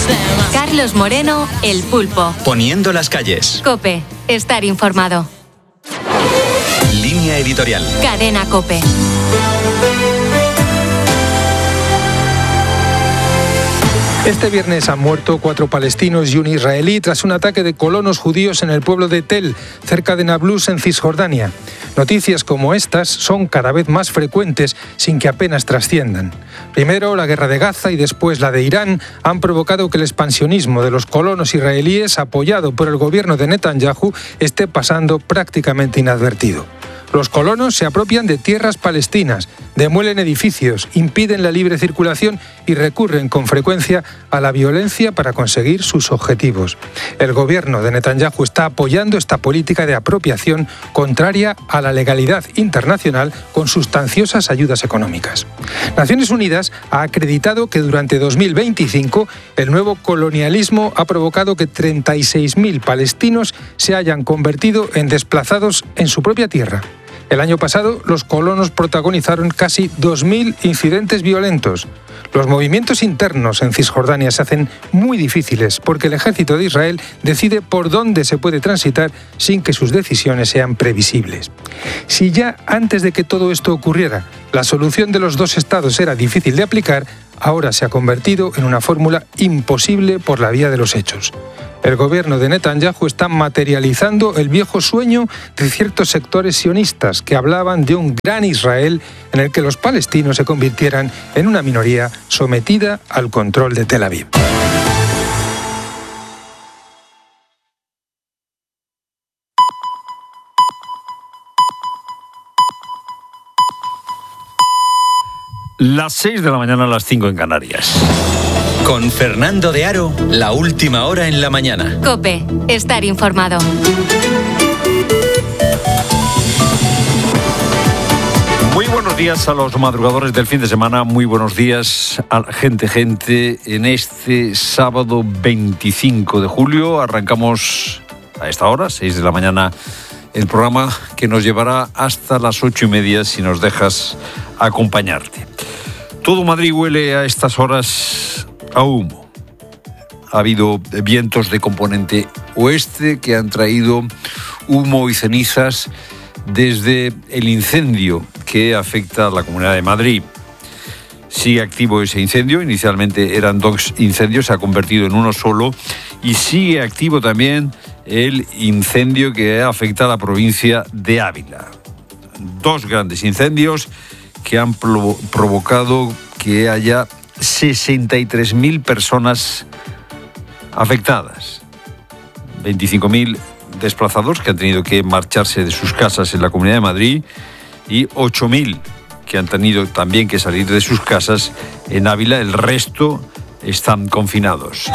Carlos Moreno, El Pulpo. Poniendo las calles. COPE. Estar informado. Línea editorial. Cadena COPE. Este viernes han muerto 4 palestinos y un israelí tras un ataque de colonos judíos en el pueblo de Tel, cerca de Nablus, en Cisjordania. Noticias como estas son cada vez más frecuentes sin que apenas trasciendan. Primero la guerra de Gaza y después la de Irán han provocado que el expansionismo de los colonos israelíes, apoyado por el gobierno de Netanyahu, esté pasando prácticamente inadvertido. Los colonos se apropian de tierras palestinas, demuelen edificios, impiden la libre circulación y recurren con frecuencia a la violencia para conseguir sus objetivos. El gobierno de Netanyahu está apoyando esta política de apropiación contraria a la legalidad internacional con sustanciosas ayudas económicas. Naciones Unidas ha acreditado que durante 2025 el nuevo colonialismo ha provocado que 36.000 palestinos se hayan convertido en desplazados en su propia tierra. El año pasado, los colonos protagonizaron casi 2.000 incidentes violentos. Los movimientos internos en Cisjordania se hacen muy difíciles porque el ejército de Israel decide por dónde se puede transitar sin que sus decisiones sean previsibles. Si ya antes de que todo esto ocurriera, la solución de los dos estados era difícil de aplicar, ahora se ha convertido en una fórmula imposible por la vía de los hechos. El gobierno de Netanyahu está materializando el viejo sueño de ciertos sectores sionistas que hablaban de un gran Israel en el que los palestinos se convirtieran en una minoría sometida al control de Tel Aviv. Las 6 de la mañana, las 5 en Canarias. Con Fernando de Aro, la última hora en la mañana. COPE. Estar informado. Muy buenos días a los madrugadores del fin de semana. Muy buenos días a la gente. En este sábado 25 de julio arrancamos a esta hora, 6 de la mañana, el programa que nos llevará hasta las 8:30 si nos dejas acompañarte. Todo Madrid huele a estas horas a humo. Ha habido vientos de componente oeste que han traído humo y cenizas desde el incendio que afecta a la Comunidad de Madrid. Sigue activo ese incendio, inicialmente eran 2 incendios, se ha convertido en uno solo, y sigue activo también el incendio que afecta a la provincia de Ávila. 2 grandes incendios que han provocado que haya 63.000 personas afectadas, 25.000 desplazados que han tenido que marcharse de sus casas en la Comunidad de Madrid y 8.000 que han tenido también que salir de sus casas en Ávila. El resto están confinados.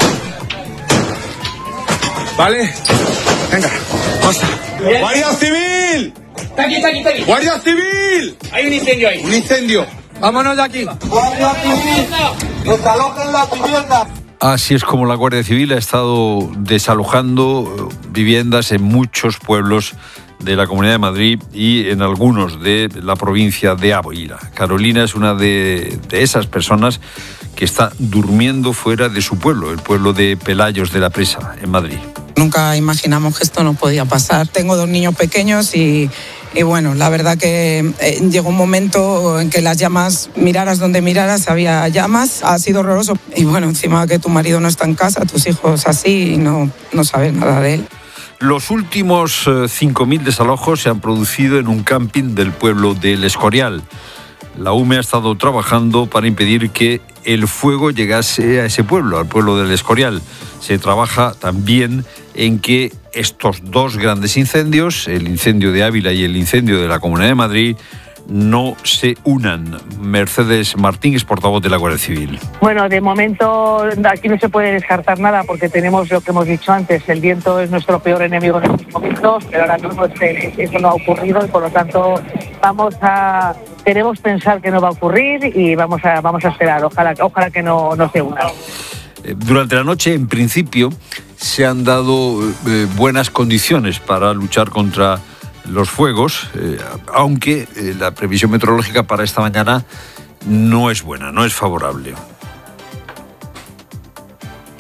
Vale, venga, basta. ¡Guardia Civil! Está aquí. ¡Guardia Civil! Hay un incendio ahí. Un incendio. Vámonos de aquí. ¡Guardia Civil! ¡Desalojen la vivienda! Así es como la Guardia Civil ha estado desalojando viviendas en muchos pueblos de la Comunidad de Madrid y en algunos de la provincia de Ávila. Carolina es una de esas personas que está durmiendo fuera de su pueblo, el pueblo de Pelayos de la Presa, en Madrid. Nunca imaginamos que esto no podía pasar. Tengo 2 niños pequeños y bueno, la verdad que llegó un momento en que las llamas, miraras donde miraras, había llamas. Ha sido horroroso. Y bueno, encima que tu marido no está en casa, tus hijos así, y no sabes nada de él. Los últimos 5.000 desalojos se han producido en un camping del pueblo del Escorial. La UME ha estado trabajando para impedir que el fuego llegase a ese pueblo, al pueblo del Escorial. Se trabaja también en que estos 2 grandes incendios, el incendio de Ávila y el incendio de la Comunidad de Madrid, no se unan. Mercedes Martín es portavoz de la Guardia Civil. Bueno, de momento aquí no se puede descartar nada porque tenemos lo que hemos dicho antes, el viento es nuestro peor enemigo en estos momentos, pero ahora mismo eso no ha ocurrido y por lo tanto queremos pensar que no va a ocurrir y vamos a esperar, ojalá que no se una. Durante la noche, en principio, se han dado buenas condiciones para luchar contra los fuegos, aunque la previsión meteorológica para esta mañana no es buena, no es favorable.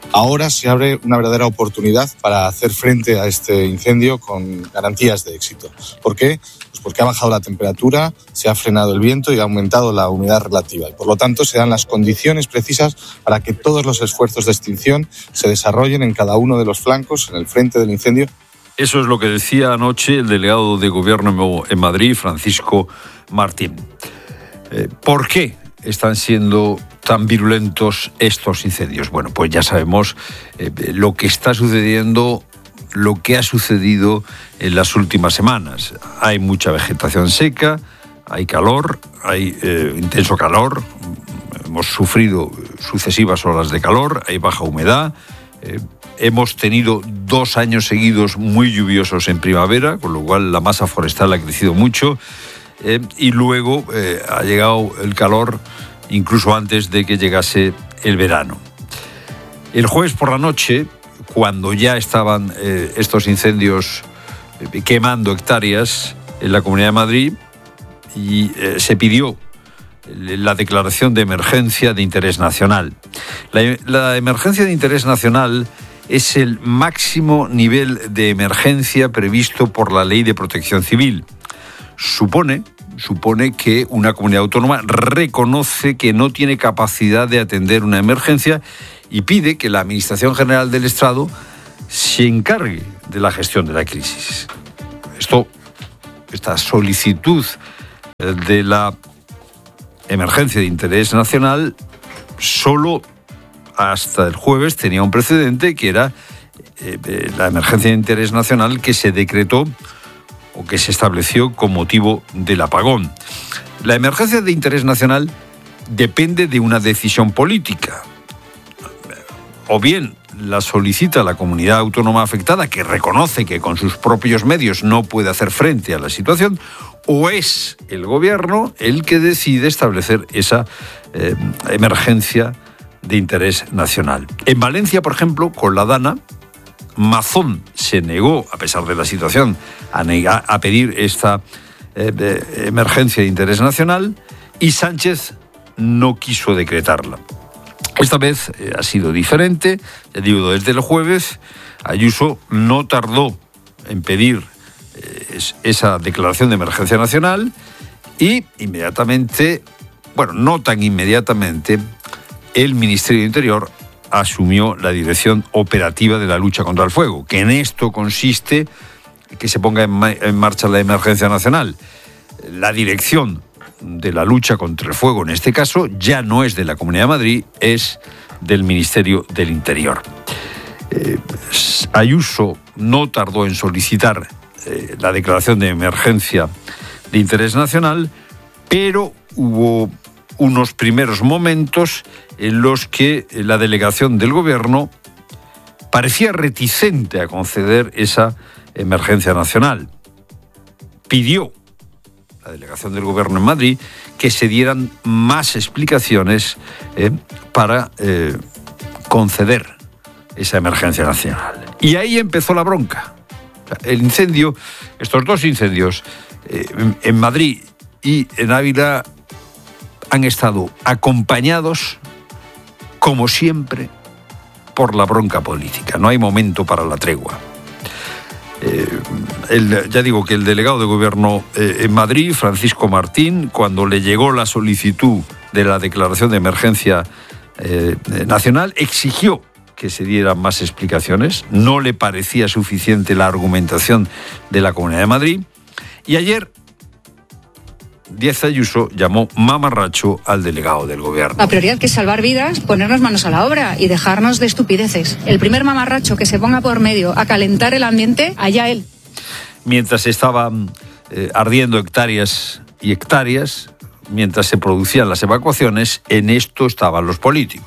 Ahora se abre una verdadera oportunidad para hacer frente a este incendio con garantías de éxito. ¿Por qué? Pues porque ha bajado la temperatura, se ha frenado el viento y ha aumentado la humedad relativa. Y por lo tanto se dan las condiciones precisas para que todos los esfuerzos de extinción se desarrollen en cada uno de los flancos, en el frente del incendio. Eso es lo que decía anoche el delegado de Gobierno en Madrid, Francisco Martín. ¿Por qué están siendo tan virulentos estos incendios? Bueno, pues ya sabemos lo que está sucediendo, lo que ha sucedido en las últimas semanas. Hay mucha vegetación seca, hay calor, hay intenso calor, hemos sufrido sucesivas olas de calor, hay baja humedad, hemos tenido 2 años seguidos muy lluviosos en primavera, con lo cual la masa forestal ha crecido mucho, y luego ha llegado el calor incluso antes de que llegase el verano. El jueves por la noche, cuando ya estaban estos incendios quemando hectáreas en la Comunidad de Madrid, y se pidió la declaración de emergencia de interés nacional. La emergencia de interés nacional es el máximo nivel de emergencia previsto por la Ley de Protección Civil. Supone que una comunidad autónoma reconoce que no tiene capacidad de atender una emergencia y pide que la Administración General del Estado se encargue de la gestión de la crisis. Esta solicitud de la emergencia de interés nacional solo hasta el jueves tenía un precedente, que era la emergencia de interés nacional que se decretó o que se estableció con motivo del apagón. La emergencia de interés nacional depende de una decisión política. O bien la solicita la comunidad autónoma afectada, que reconoce que con sus propios medios no puede hacer frente a la situación, o es el gobierno el que decide establecer esa emergencia de interés nacional. En Valencia, por ejemplo, con la Dana, Mazón se negó, a pesar de la situación, a pedir esta emergencia de interés nacional, y Sánchez no quiso decretarla. Esta vez ha sido diferente, ya digo, desde el jueves. Ayuso no tardó en pedir esa declaración de emergencia nacional y inmediatamente, bueno, no tan inmediatamente, el Ministerio de Interior asumió la dirección operativa de la lucha contra el fuego, que en esto consiste que se ponga en marcha la emergencia nacional. La dirección de la lucha contra el fuego, en este caso, ya no es de la Comunidad de Madrid, es del Ministerio del Interior. Ayuso no tardó en solicitar la declaración de emergencia de interés nacional, pero hubo unos primeros momentos en los que la delegación del Gobierno parecía reticente a conceder esa emergencia nacional. Pidió la delegación del Gobierno en Madrid que se dieran más explicaciones para conceder esa emergencia nacional. Y ahí empezó la bronca. El incendio, estos 2 incendios en Madrid y en Ávila han estado acompañados, como siempre, por la bronca política. No hay momento para la tregua. Ya digo que el delegado de Gobierno en Madrid, Francisco Martín, cuando le llegó la solicitud de la declaración de emergencia nacional, exigió que se dieran más explicaciones. No le parecía suficiente la argumentación de la Comunidad de Madrid. Y ayer Díaz Ayuso llamó mamarracho al delegado del Gobierno. La prioridad, que es salvar vidas, ponernos manos a la obra y dejarnos de estupideces. El primer mamarracho que se ponga por medio a calentar el ambiente, allá él. Mientras estaban ardiendo hectáreas y hectáreas, mientras se producían las evacuaciones, en esto estaban los políticos.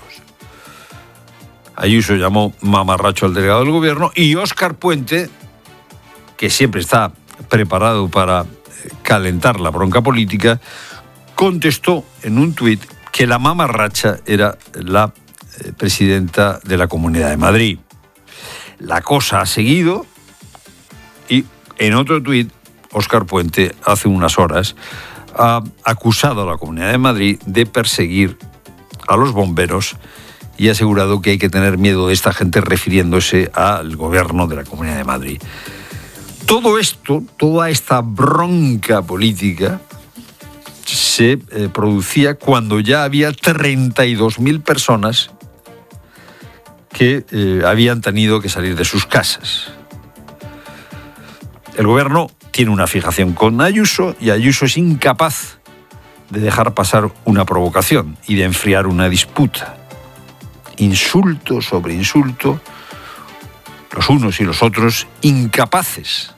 Ayuso llamó mamarracho al delegado del Gobierno y Óscar Puente, que siempre está preparado para calentar la bronca política, contestó en un tuit que la mamarracha era la presidenta de la Comunidad de Madrid. La cosa ha seguido y en otro tuit, Óscar Puente, hace unas horas, ha acusado a la Comunidad de Madrid de perseguir a los bomberos y ha asegurado que hay que tener miedo de esta gente, refiriéndose al gobierno de la Comunidad de Madrid. Todo esto, toda esta bronca política, se producía cuando ya había 32.000 personas que habían tenido que salir de sus casas. El gobierno tiene una fijación con Ayuso y Ayuso es incapaz de dejar pasar una provocación y de enfriar una disputa. Insulto sobre insulto, los unos y los otros incapaces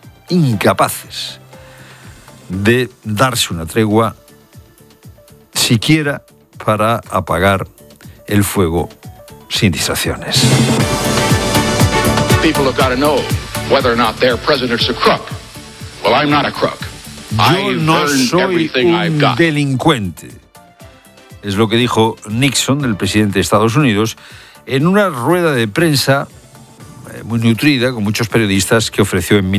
de darse una tregua siquiera para apagar el fuego sin distracciones. People have got to know whether or not their president's a crook. Well, I'm not a crook. Yo no soy un delincuente. Es lo que dijo Nixon, el presidente de Estados Unidos, en una rueda de prensa muy nutrida con muchos periodistas que ofreció en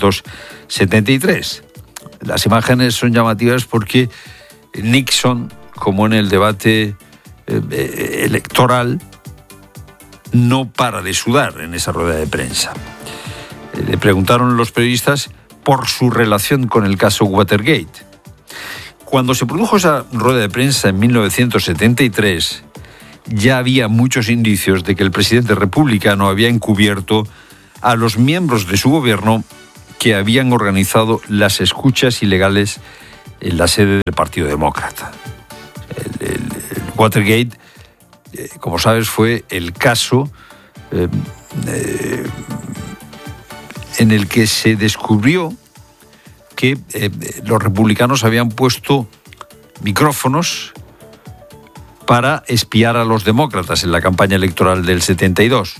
1973. Las imágenes son llamativas porque Nixon, como en el debate electoral, no para de sudar en esa rueda de prensa. Le preguntaron los periodistas por su relación con el caso Watergate. Cuando se produjo esa rueda de prensa en 1973, ya había muchos indicios de que el presidente republicano había encubierto a los miembros de su gobierno que habían organizado las escuchas ilegales en la sede del Partido Demócrata. El Watergate, como sabes, fue el caso en el que se descubrió que los republicanos habían puesto micrófonos para espiar a los demócratas en la campaña electoral del 72.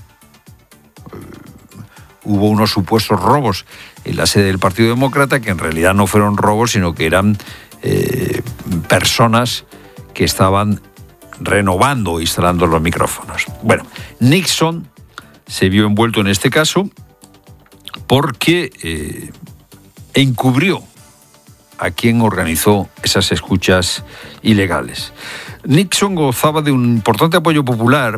Hubo unos supuestos robos en la sede del Partido Demócrata que en realidad no fueron robos, sino que eran personas que estaban renovando o instalando los micrófonos. Bueno, Nixon se vio envuelto en este caso porque encubrió a quien organizó esas escuchas ilegales. Nixon gozaba de un importante apoyo popular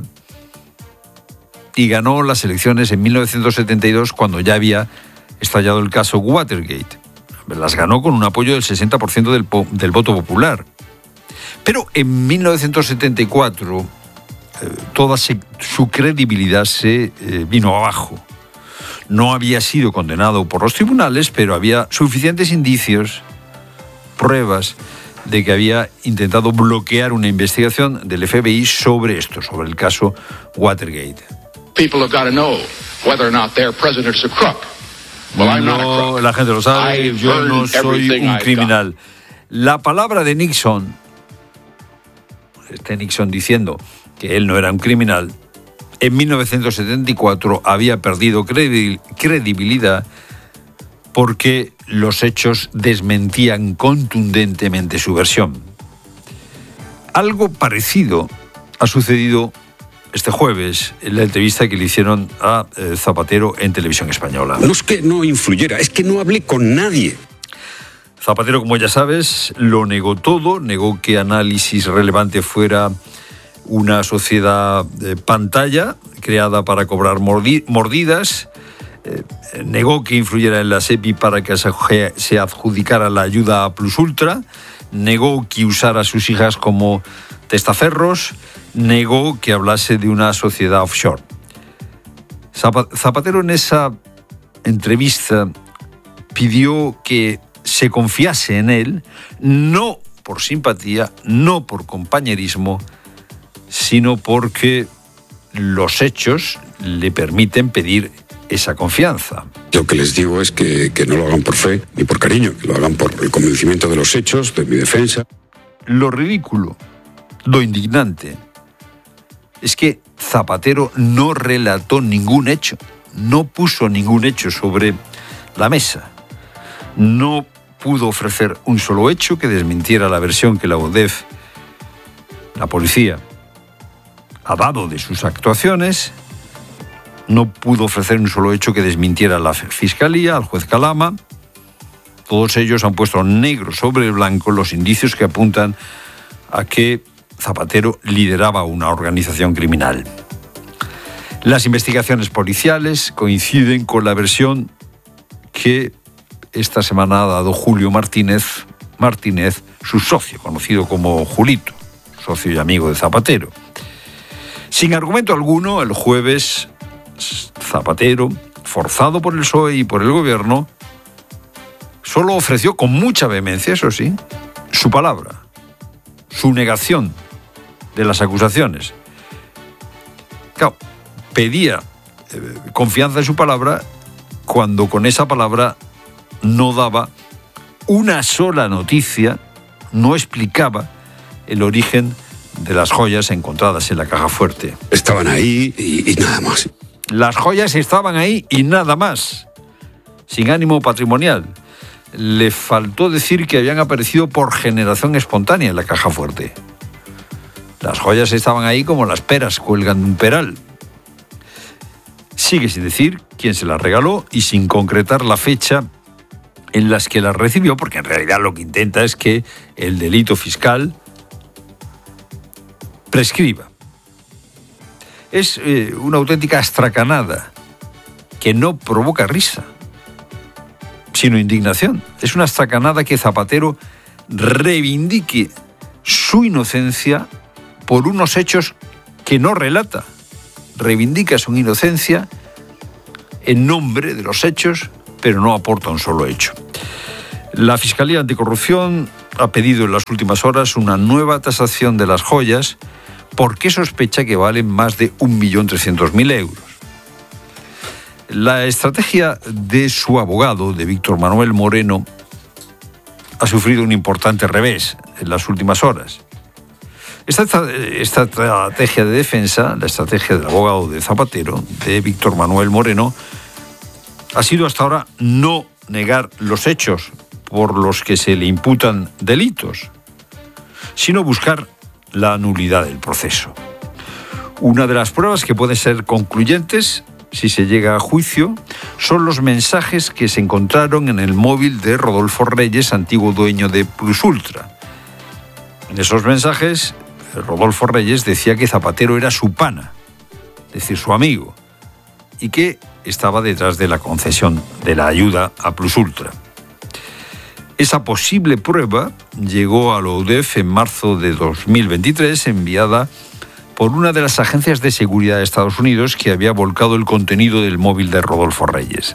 y ganó las elecciones en 1972 cuando ya había estallado el caso Watergate. Las ganó con un apoyo del 60% del voto popular. Pero en 1974 toda su credibilidad se vino abajo. No había sido condenado por los tribunales, pero había suficientes indicios, pruebas, de que había intentado bloquear una investigación del FBI sobre esto, sobre el caso Watergate. People have got to know whether or not their president's a crook. Well, I'm not a crook. La gente lo sabe, yo no soy un criminal. La palabra de Nixon, Nixon diciendo que él no era un criminal, en 1974 había perdido credibilidad porque los hechos desmentían contundentemente su versión. Algo parecido ha sucedido este jueves en la entrevista que le hicieron a Zapatero en Televisión Española. No es que no influyera, es que no hablé con nadie. Zapatero, como ya sabes, lo negó todo, negó que Análisis Relevante fuera una sociedad pantalla creada para cobrar mordidas, negó que influyera en la SEPI para que se adjudicara la ayuda a Plus Ultra, negó que usara a sus hijas como testaferros, negó que hablase de una sociedad offshore. Zapatero en esa entrevista pidió que se confiase en él, no por simpatía, no por compañerismo, sino porque los hechos le permiten pedir esa confianza. Lo que les digo es que no lo hagan por fe ni por cariño, que lo hagan por el convencimiento de los hechos, de mi defensa. Lo ridículo, lo indignante, es que Zapatero no relató ningún hecho, no puso ningún hecho sobre la mesa. No pudo ofrecer un solo hecho que desmintiera la versión que la UDEF, la policía, ha dado de sus actuaciones. No pudo ofrecer un solo hecho que desmintiera la Fiscalía, al juez Calama. Todos ellos han puesto negro sobre blanco los indicios que apuntan a que Zapatero lideraba una organización criminal. Las investigaciones policiales coinciden con la versión que esta semana ha dado Julio Martínez, su socio, conocido como Julito, socio y amigo de Zapatero. Sin argumento alguno, el jueves, Zapatero, forzado por el PSOE y por el gobierno, solo ofreció con mucha vehemencia, eso sí, su palabra, su negación de las acusaciones. Claro, pedía confianza en su palabra cuando con esa palabra no daba una sola noticia, no explicaba el origen de las joyas encontradas en la caja fuerte. Estaban ahí y nada más. Las joyas estaban ahí y nada más, sin ánimo patrimonial. Le faltó decir que habían aparecido por generación espontánea en la caja fuerte. Las joyas estaban ahí como las peras cuelgan de un peral. Sigue sin decir quién se las regaló y sin concretar la fecha en las que las recibió, porque en realidad lo que intenta es que el delito fiscal prescriba. Es una auténtica astracanada que no provoca risa, sino indignación. Es una astracanada que Zapatero reivindique su inocencia por unos hechos que no relata. Reivindica su inocencia en nombre de los hechos, pero no aporta un solo hecho. La Fiscalía Anticorrupción ha pedido en las últimas horas una nueva tasación de las joyas porque sospecha que valen más de 1.300.000 euros. La estrategia de su abogado, de Víctor Manuel Moreno, ha sufrido un importante revés en las últimas horas. Esta estrategia de defensa, la estrategia del abogado de Zapatero, de Víctor Manuel Moreno, ha sido hasta ahora no negar los hechos por los que se le imputan delitos, sino buscar la nulidad del proceso. Una de las pruebas que pueden ser concluyentes, si se llega a juicio, son los mensajes que se encontraron en el móvil de Rodolfo Reyes, antiguo dueño de Plus Ultra. En esos mensajes, Rodolfo Reyes decía que Zapatero era su pana, es decir, su amigo, y que estaba detrás de la concesión de la ayuda a Plus Ultra. Esa posible prueba llegó a la UDEF en marzo de 2023, enviada por una de las agencias de seguridad de Estados Unidos que había volcado el contenido del móvil de Rodolfo Reyes.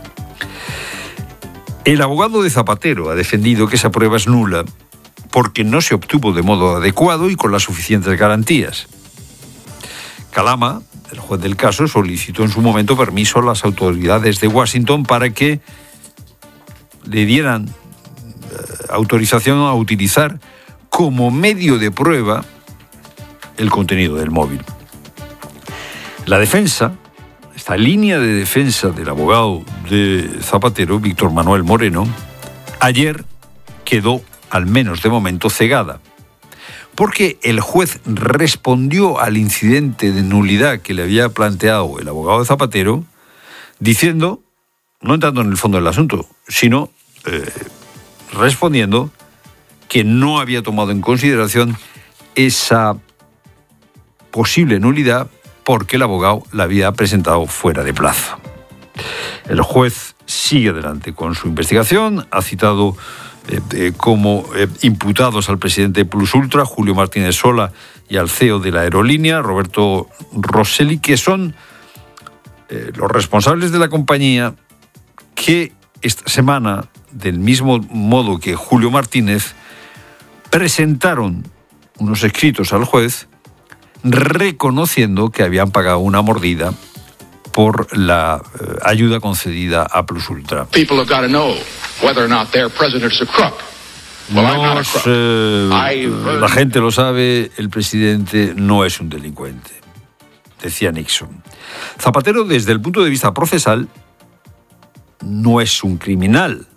El abogado de Zapatero ha defendido que esa prueba es nula porque no se obtuvo de modo adecuado y con las suficientes garantías. Calama, el juez del caso, solicitó en su momento permiso a las autoridades de Washington para que le dieran autorización a utilizar como medio de prueba el contenido del móvil. La defensa, esta línea de defensa del abogado de Zapatero, Víctor Manuel Moreno, ayer quedó, al menos de momento, cegada, porque el juez respondió al incidente de nulidad que le había planteado el abogado de Zapatero, diciendo, no entrando en el fondo del asunto, sino respondiendo que no había tomado en consideración esa posible nulidad porque el abogado la había presentado fuera de plazo. El juez sigue adelante con su investigación, ha citado como imputados al presidente de Plus Ultra, Julio Martínez Sola, y al CEO de la aerolínea, Roberto Rosselli, que son los responsables de la compañía que esta semana, del mismo modo que Julio Martínez, presentaron unos escritos al juez reconociendo que habían pagado una mordida por la ayuda concedida a Plus Ultra. People have got to know whether or not their president's a crook. Well, I'm not a crook. La gente lo sabe, el presidente no es un delincuente, decía Nixon. Zapatero, desde el punto de vista procesal, no es un criminal.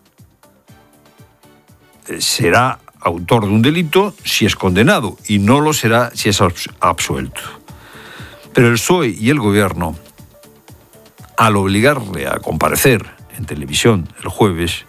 Será autor de un delito si es condenado y no lo será si es absuelto. Pero el PSOE y el gobierno, al obligarle a comparecer en televisión el jueves,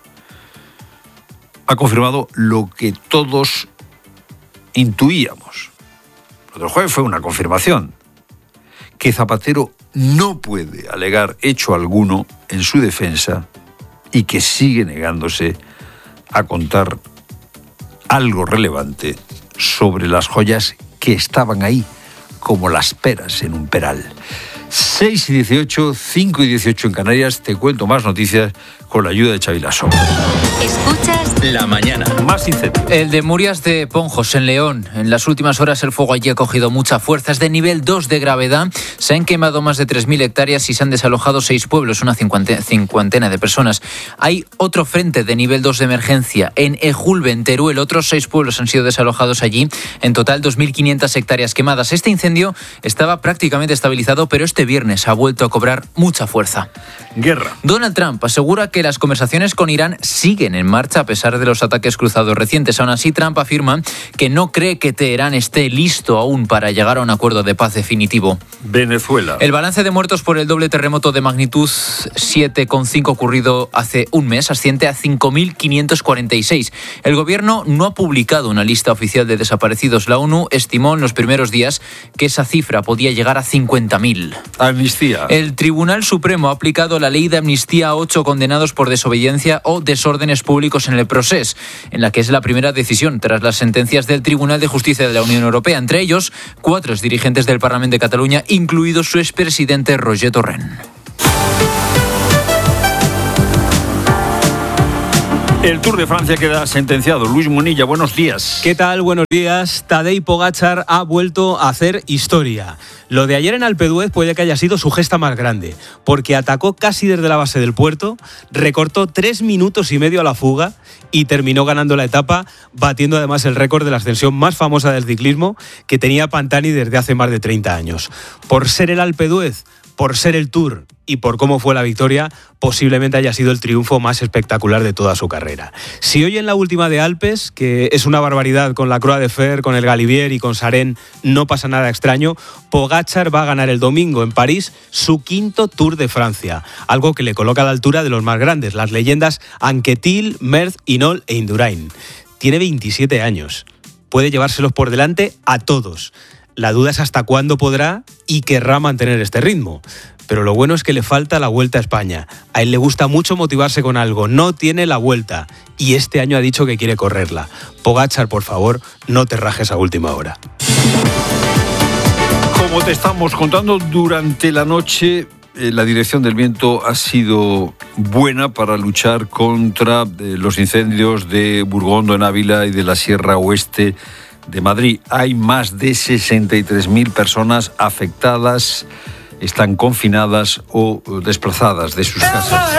ha confirmado lo que todos intuíamos, Lo del jueves fue una confirmación. Que Zapatero no puede alegar hecho alguno en su defensa y que sigue negándose a contar algo relevante sobre las joyas que estaban ahí, como las peras en un peral. 6 y 18, 5 y 18 en Canarias. Te cuento más noticias con la ayuda de Xavi Lasso. Escuchas La mañana. Más incendios. El de Murias de Ponjos, en León. En las últimas horas el fuego allí ha cogido mucha fuerza. Es de nivel 2 de gravedad. Se han quemado más de 3.000 hectáreas y se han desalojado 6 pueblos, una cincuentena de personas. Hay otro frente de nivel 2 de emergencia en Ejulbe, en Teruel. Otros 6 pueblos han sido desalojados allí. En total, 2.500 hectáreas quemadas. Este incendio estaba prácticamente estabilizado, pero este viernes ha vuelto a cobrar mucha fuerza. Guerra. Donald Trump asegura que las conversaciones con Irán siguen en marcha a pesar de los ataques cruzados recientes. Aún así, Trump afirma que no cree que Teherán esté listo aún para llegar a un acuerdo de paz definitivo. Venezuela. El balance de muertos por el doble terremoto de magnitud 7,5 ocurrido hace un mes asciende a 5.546. El gobierno no ha publicado una lista oficial de desaparecidos. La ONU estimó en los primeros días que esa cifra podía llegar a 50.000. Amnistía. El Tribunal Supremo ha aplicado la ley de amnistía a 8 condenados por desobediencia o desórdenes públicos en el procés, en la que es la primera decisión tras las sentencias del Tribunal de Justicia de la Unión Europea. Entre ellos, 4 dirigentes del Parlamento de Cataluña, incluido su expresidente Roger Torrent. El Tour de Francia queda sentenciado. Luis Munilla, buenos días. ¿Qué tal? Buenos días. Tadej Pogačar ha vuelto a hacer historia. Lo de ayer en Alpe d'Huez puede que haya sido su gesta más grande, porque atacó casi desde la base del puerto, recortó 3 minutos y medio a la fuga y terminó ganando la etapa, batiendo además el récord de la ascensión más famosa del ciclismo que tenía Pantani desde hace más de 30 años. Por ser el Alpe d'Huez, por ser el Tour y por cómo fue la victoria, posiblemente haya sido el triunfo más espectacular de toda su carrera. Si hoy en la última de Alpes, que es una barbaridad con la Croix de Fer, con el Galibier y con Sarén, no pasa nada extraño, Pogačar va a ganar el domingo en París su 5º Tour de Francia, algo que le coloca a la altura de los más grandes, las leyendas Anquetil, Merckx, Hinault e Indurain. Tiene 27 años, puede llevárselos por delante a todos. La duda es hasta cuándo podrá y querrá mantener este ritmo. Pero lo bueno es que le falta la Vuelta a España. A él le gusta mucho motivarse con algo. No tiene la Vuelta. Y este año ha dicho que quiere correrla. Pogačar, por favor, no te rajes a última hora. Como te estamos contando, durante la noche la dirección del viento ha sido buena para luchar contra los incendios de Burgondo en Ávila y de la Sierra Oeste de Madrid. Hay más de 63.000 personas afectadas, están confinadas o desplazadas de sus casas.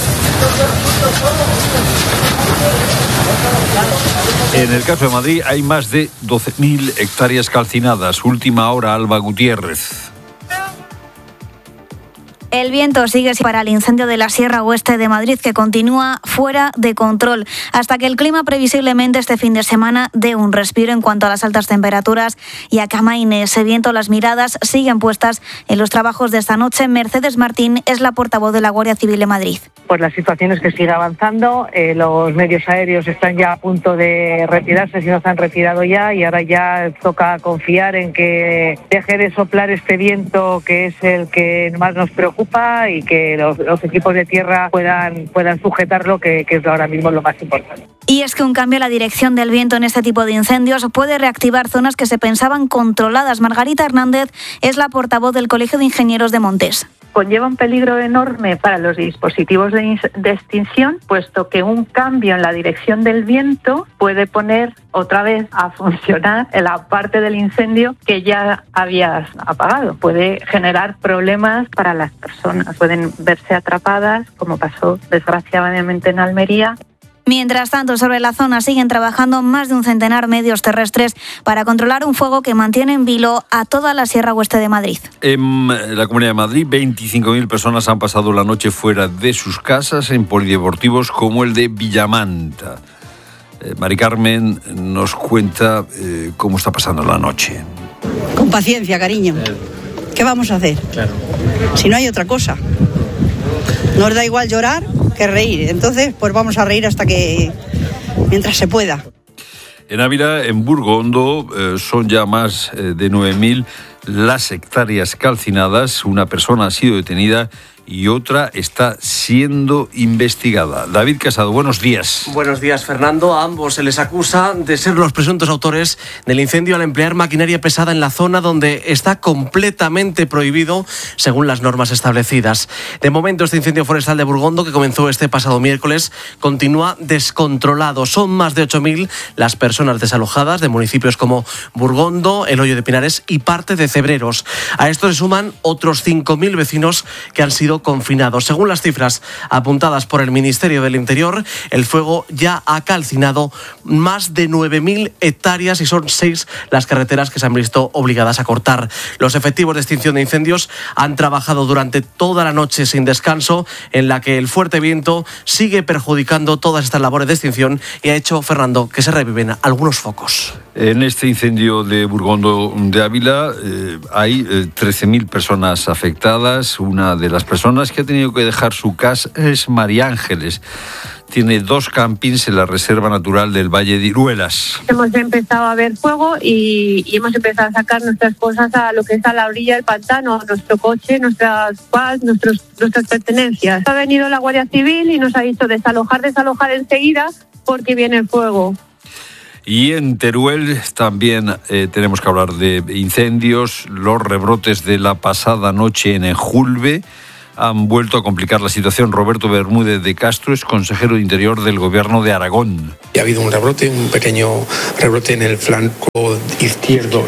En el caso de Madrid hay más de 12.000 hectáreas calcinadas. Última hora, Alba Gutiérrez. El viento sigue para el incendio de la Sierra Oeste de Madrid, que continúa fuera de control, hasta que el clima previsiblemente este fin de semana dé un respiro en cuanto a las altas temperaturas y a que amaine ese viento. Las miradas siguen puestas en los trabajos de esta noche. Mercedes Martín es la portavoz de la Guardia Civil de Madrid. Pues la situación es que sigue avanzando, los medios aéreos están ya a punto de retirarse, si no se han retirado ya, y ahora ya toca confiar en que deje de soplar este viento, que es el que más nos preocupa, y que los equipos de tierra puedan sujetarlo, que es ahora mismo lo más importante. Y es que un cambio en la dirección del viento en este tipo de incendios puede reactivar zonas que se pensaban controladas. Margarita Hernández es la portavoz del Colegio de Ingenieros de Montes. Conlleva un peligro enorme para los dispositivos de extinción, puesto que un cambio en la dirección del viento puede poner otra vez a funcionar la parte del incendio que ya habías apagado. Puede generar problemas para las personas, pueden verse atrapadas, como pasó desgraciadamente en Almería. Mientras tanto, sobre la zona siguen trabajando más de un centenar medios terrestres para controlar un fuego que mantiene en vilo a toda la Sierra Oeste de Madrid. En la Comunidad de Madrid, 25.000 personas han pasado la noche fuera de sus casas en polideportivos como el de Villamanta. Mari Carmen nos cuenta cómo está pasando la noche. Con paciencia, cariño. ¿Qué vamos a hacer? Claro. Si no hay otra cosa. Nos da igual llorar que reír. Entonces, pues vamos a reír mientras se pueda. En Ávila, en Burgondo, son ya más de 9.000 las hectáreas calcinadas. Una persona ha sido detenida y otra está siendo investigada. David Casado, buenos días. Buenos días, Fernando. A ambos se les acusa de ser los presuntos autores del incendio al emplear maquinaria pesada en la zona donde está completamente prohibido según las normas establecidas. De momento, este incendio forestal de Burgondo, que comenzó este pasado miércoles, continúa descontrolado. Son más de 8.000 las personas desalojadas de municipios como Burgondo, El Hoyo de Pinares y parte de Cebreros. A esto se suman otros 5.000 vecinos que han sido confinados. Según las cifras apuntadas por el Ministerio del Interior, el fuego ya ha calcinado más de 9.000 hectáreas y son 6 las carreteras que se han visto obligadas a cortar. Los efectivos de extinción de incendios han trabajado durante toda la noche sin descanso, en la que el fuerte viento sigue perjudicando todas estas labores de extinción y ha hecho, Fernando, que se reviven algunos focos. En este incendio de Burgondo de Ávila hay 13.000 personas afectadas. Una de las personas que ha tenido que dejar su casa es María Ángeles. Tiene 2 campings en la Reserva Natural del Valle de Iruelas. Hemos empezado a ver fuego y hemos empezado a sacar nuestras cosas a lo que es a la orilla del pantano, nuestro coche, nuestras quads, nuestras pertenencias. Ha venido la Guardia Civil y nos ha dicho desalojar enseguida porque viene el fuego. Y en Teruel también tenemos que hablar de incendios. Los rebrotes de la pasada noche en Enjulve han vuelto a complicar la situación. Roberto Bermúdez de Castro es consejero de Interior del Gobierno de Aragón. Ha habido un pequeño rebrote en el flanco izquierdo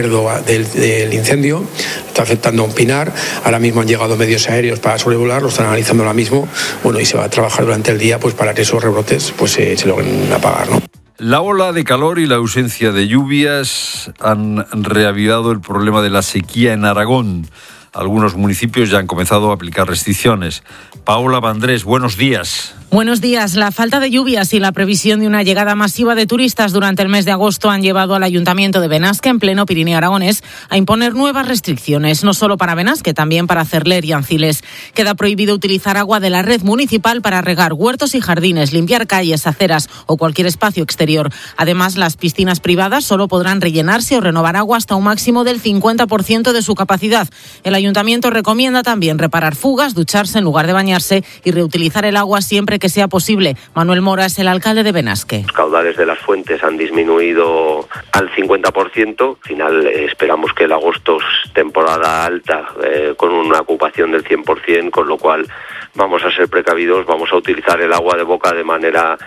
del incendio. Está afectando a un pinar. Ahora mismo han llegado medios aéreos para sobrevolar, lo están analizando ahora mismo. Bueno, y se va a trabajar durante el día para que esos rebrotes se logren apagar, ¿no? La ola de calor y la ausencia de lluvias han reavivado el problema de la sequía en Aragón. Algunos municipios ya han comenzado a aplicar restricciones. Paola Vandrés, buenos días. Buenos días. La falta de lluvias y la previsión de una llegada masiva de turistas durante el mes de agosto han llevado al Ayuntamiento de Benasque, en pleno Pirineo aragonés, a imponer nuevas restricciones, no solo para Benasque, también para Cerler y Anciles. Queda prohibido utilizar agua de la red municipal para regar huertos y jardines, limpiar calles, aceras o cualquier espacio exterior. Además, las piscinas privadas solo podrán rellenarse o renovar agua hasta un máximo del 50% de su capacidad. El Ayuntamiento recomienda también reparar fugas, ducharse en lugar de bañarse y reutilizar el agua siempre que sea posible. Manuel Mora es el alcalde de Benasque. Los caudales de las fuentes han disminuido al 50%. Al final esperamos que el agosto es temporada alta con una ocupación del 100%, con lo cual vamos a ser precavidos, vamos a utilizar el agua de boca de manera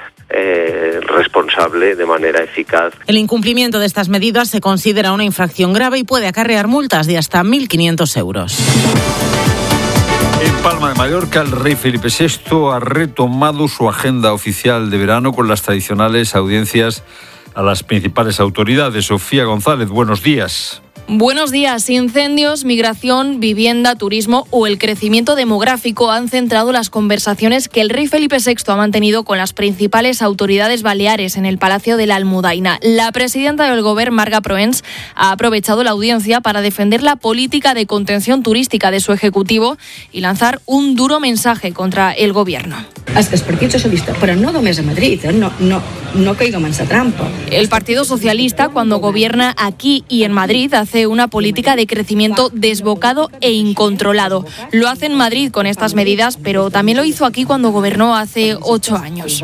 responsable, de manera eficaz. El incumplimiento de estas medidas se considera una infracción grave y puede acarrear multas de hasta 1.500 euros. En Palma de Mallorca, el rey Felipe VI ha retomado su agenda oficial de verano con las tradicionales audiencias a las principales autoridades. Sofía González, buenos días. Buenos días. Incendios, migración, vivienda, turismo o el crecimiento demográfico han centrado las conversaciones que el rey Felipe VI ha mantenido con las principales autoridades baleares en el Palacio de la Almudaina. La presidenta del Gobierno, Marga Proens, ha aprovechado la audiencia para defender la política de contención turística de su ejecutivo y lanzar un duro mensaje contra el Gobierno. Es que el Partido Socialista, pero no només a Madrid, no caigamos en esa trampa. El Partido Socialista, cuando gobierna aquí y en Madrid, hace una política de crecimiento desbocado e incontrolado. Lo hace en Madrid con estas medidas, pero también lo hizo aquí cuando gobernó hace 8 años.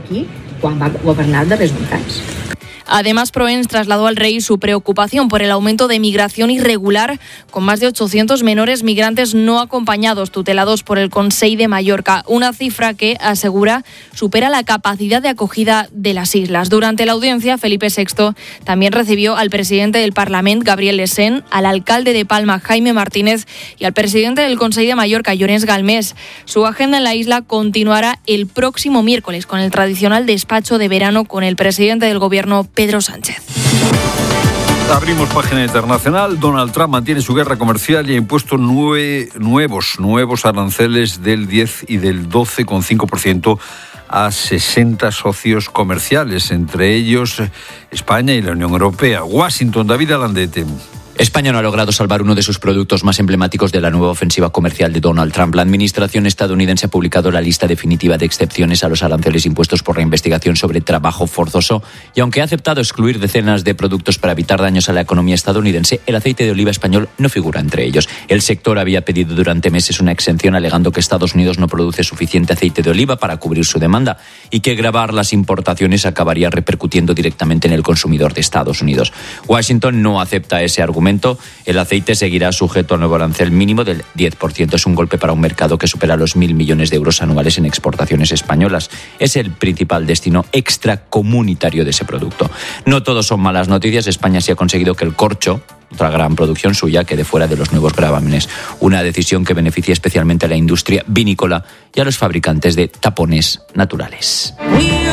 Además, Proens trasladó al rey su preocupación por el aumento de migración irregular, con más de 800 menores migrantes no acompañados tutelados por el Consell de Mallorca, una cifra que, asegura, supera la capacidad de acogida de las islas. Durante la audiencia, Felipe VI también recibió al presidente del Parlament, Gabriel Lesén, al alcalde de Palma, Jaime Martínez, y al presidente del Consell de Mallorca, Llorenç Galmés. Su agenda en la isla continuará el próximo miércoles con el tradicional despacho de verano con el presidente del Gobierno, Pedro Sánchez. Abrimos página internacional. Donald Trump mantiene su guerra comercial y ha impuesto nuevos aranceles del 10 y del 12,5% a 60 socios comerciales, entre ellos España y la Unión Europea. Washington, David Alandete. España no ha logrado salvar uno de sus productos más emblemáticos de la nueva ofensiva comercial de Donald Trump. La administración estadounidense ha publicado la lista definitiva de excepciones a los aranceles impuestos por la investigación sobre trabajo forzoso y aunque ha aceptado excluir decenas de productos para evitar daños a la economía estadounidense, el aceite de oliva español no figura entre ellos. El sector había pedido durante meses una exención alegando que Estados Unidos no produce suficiente aceite de oliva para cubrir su demanda y que gravar las importaciones acabaría repercutiendo directamente en el consumidor de Estados Unidos. Washington no acepta ese argumento. El aceite seguirá sujeto al nuevo arancel mínimo del 10%. Es un golpe para un mercado que supera los 1.000 millones de euros anuales en exportaciones españolas. Es el principal destino extracomunitario de ese producto. No todos son malas noticias. España sí ha conseguido que el corcho, otra gran producción suya, quede fuera de los nuevos gravámenes. Una decisión que beneficia especialmente a la industria vinícola y a los fabricantes de tapones naturales.